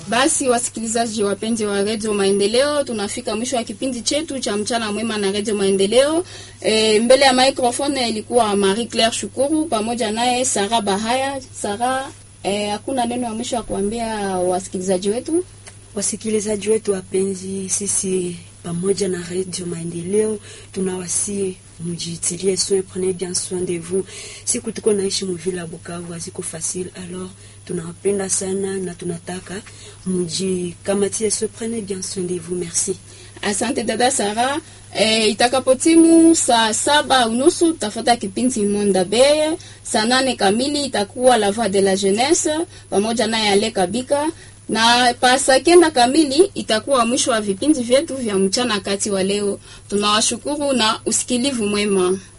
Basi wasikilizaji wapenzi wa Radio Maendeleo, tunafika mwisho wa kipindi chetu cha mchana mwema na Radio Maendeleo. Mbele ya microphone ilikuwa Marie Claire Shukuru pamoja naye Sara Bahaya. Sara, hakuna neno la mwisho kuambia wasikilizaji wetu? Wasikilizaji wetu wapenzi, sisi pamoja na Radio Maendeleo tunawasi mujitilie soin, prenez bien soin de vous. Siku tuko naishi mvila ya Bukavu haziko facile, alors tunawapenda sana na tunataka mujikamatie soin, prenez bien soin de vous. Merci. Asante dada Sara. Itakapotimu saa 7:30 tutafuata kipindi Monda Beye. Saa 8 kamili itakuwa La Voix de la Jeunesse pamoja na Yale Kabika. Na pasa 9 kamili itakuwa mwisho wa vipindi vyetu vya mchana kati wa leo. Tunawashukuru na usikilivu mwema.